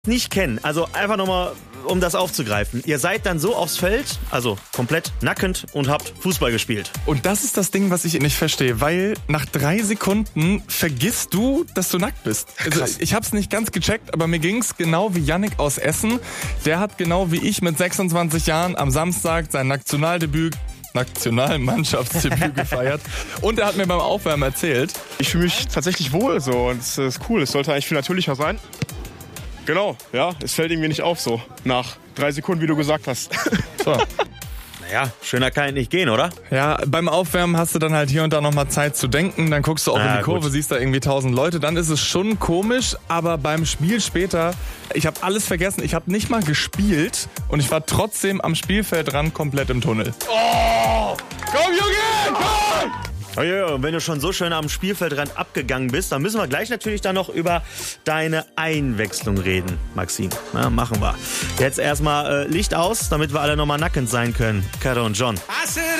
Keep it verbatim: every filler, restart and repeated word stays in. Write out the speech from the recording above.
nicht kennen, also einfach nochmal, um das aufzugreifen. Ihr seid dann so aufs Feld, also komplett nackend und habt Fußball gespielt. Und das ist das Ding, was ich nicht verstehe, weil nach drei Sekunden vergisst du, dass du nackt bist. Also ich hab's nicht ganz gecheckt, aber mir ging's genau wie Yannick aus Essen. Der hat genau wie ich mit sechsundzwanzig Jahren am Samstag sein Nationaldebüt Nationalmannschaftsdebüt gefeiert. Und er hat mir beim Aufwärmen erzählt. Ich fühle mich tatsächlich wohl so und es ist cool. Es sollte eigentlich viel natürlicher sein. Genau, ja, es fällt irgendwie nicht auf so. Nach drei Sekunden, wie du gesagt hast. So. Naja, schöner kann es nicht gehen, oder? Ja, beim Aufwärmen hast du dann halt hier und da nochmal Zeit zu denken. Dann guckst du auch Ah, in die Kurve, gut. siehst da irgendwie tausend Leute. Dann ist es schon komisch, aber beim Spiel später, ich habe alles vergessen. Ich habe nicht mal gespielt und ich war trotzdem am Spielfeldrand komplett im Tunnel. Oh! Komm, Junge! Komm! Oh ja, und wenn du schon so schön am Spielfeldrand abgegangen bist, dann müssen wir gleich natürlich dann noch über deine Einwechslung reden, Maxim. Na, machen wir. Jetzt erstmal äh, Licht aus, damit wir alle nochmal nackend sein können. Kato und John.